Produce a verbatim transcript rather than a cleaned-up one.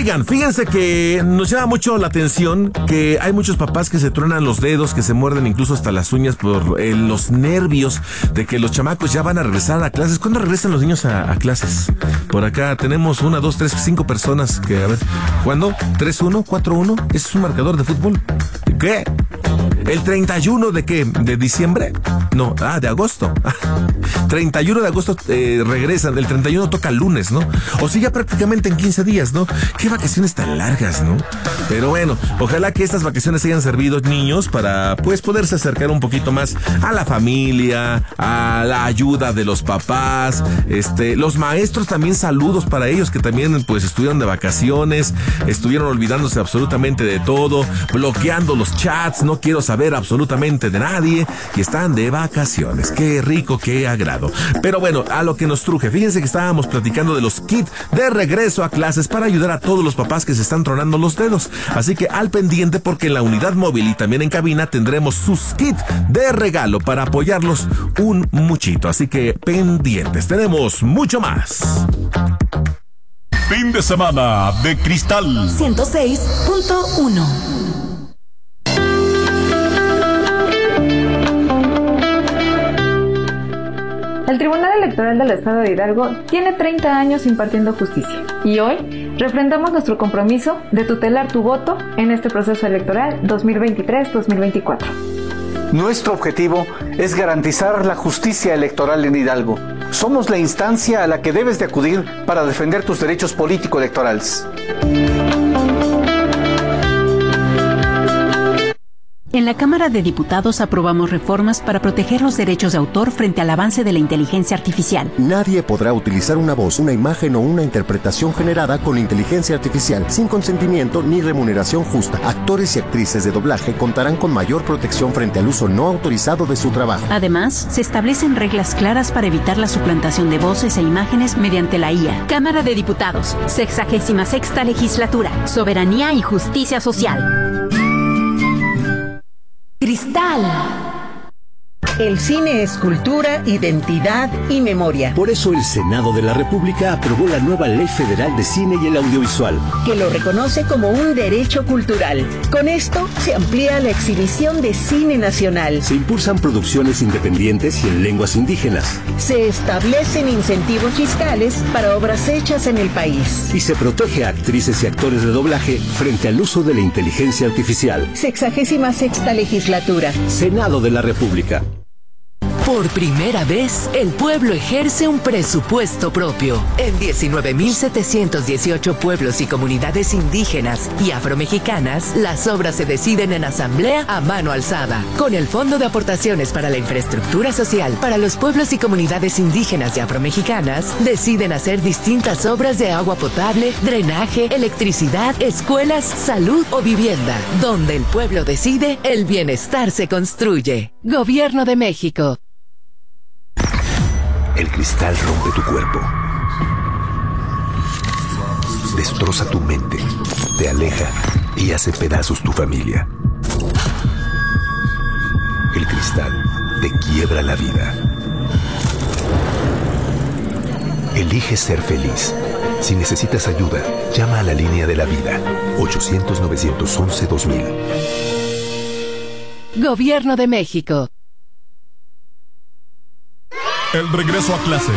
Oigan, fíjense que nos llama mucho la atención que hay muchos papás que se truenan los dedos, que se muerden incluso hasta las uñas por eh, los nervios de que los chamacos ya van a regresar a clases. ¿Cuándo regresan los niños a, a clases? Por acá tenemos una, dos, tres, cinco personas que, a ver, ¿cuándo? ¿tres uno? ¿cuatro uno? ¿Ese es un marcador de fútbol? ¿Qué? ¿El treinta y uno de qué? ¿De diciembre? No, ah, de agosto. treinta y uno de agosto eh, regresan, el treinta y uno toca el lunes, ¿no? O sea, ya prácticamente en quince días, ¿no? Qué vacaciones tan largas, ¿no? Pero bueno, ojalá que estas vacaciones hayan servido, niños, para pues poderse acercar un poquito más a la familia, a la ayuda de los papás, este, los maestros también, saludos para ellos que también pues estuvieron de vacaciones, estuvieron olvidándose absolutamente de todo, bloqueando los chats, no quiero saber absolutamente de nadie y están de vacaciones. Qué rico, qué agrado. Pero bueno, a lo que nos truje, fíjense que estábamos platicando de los kits de regreso a clases para ayudar a todos los papás que se están tronando los dedos. Así que al pendiente, porque en la unidad móvil y también en cabina tendremos sus kits de regalo para apoyarlos un muchito. Así que pendientes, tenemos mucho más. Fin de semana de Cristal ciento seis punto uno. El Tribunal Electoral del Estado de Hidalgo tiene treinta años impartiendo justicia y hoy refrendamos nuestro compromiso de tutelar tu voto en este proceso electoral dos mil veintitrés dos mil veinticuatro. Nuestro objetivo es garantizar la justicia electoral en Hidalgo. Somos la instancia a la que debes de acudir para defender tus derechos político-electorales. En la Cámara de Diputados aprobamos reformas para proteger los derechos de autor frente al avance de la inteligencia artificial. Nadie podrá utilizar una voz, una imagen o una interpretación generada con inteligencia artificial sin consentimiento ni remuneración justa. Actores y actrices de doblaje contarán con mayor protección frente al uso no autorizado de su trabajo. Además, se establecen reglas claras para evitar la suplantación de voces e imágenes mediante la I A. Cámara de Diputados, sexagésima sexta legislatura, soberanía y justicia social. Cristal. El cine es cultura, identidad y memoria. Por eso el Senado de la República aprobó la nueva Ley Federal de Cine y el Audiovisual, que lo reconoce como un derecho cultural. Con esto se amplía la exhibición de cine nacional. Se impulsan producciones independientes y en lenguas indígenas. Se establecen incentivos fiscales para obras hechas en el país. Y se protege a actrices y actores de doblaje frente al uso de la inteligencia artificial. Sexagésima sexta legislatura. Senado de la República. Por primera vez, el pueblo ejerce un presupuesto propio. En diecinueve mil setecientos dieciocho pueblos y comunidades indígenas y afromexicanas, las obras se deciden en asamblea a mano alzada. Con el Fondo de Aportaciones para la Infraestructura Social para los pueblos y comunidades indígenas y afromexicanas, deciden hacer distintas obras de agua potable, drenaje, electricidad, escuelas, salud o vivienda. Donde el pueblo decide, el bienestar se construye. Gobierno de México. El cristal rompe tu cuerpo, destroza tu mente, te aleja y hace pedazos tu familia. El cristal te quiebra la vida. Elige ser feliz. Si necesitas ayuda, llama a la línea de la vida, ochocientos, novecientos once, dos mil. Gobierno de México. El regreso a clase.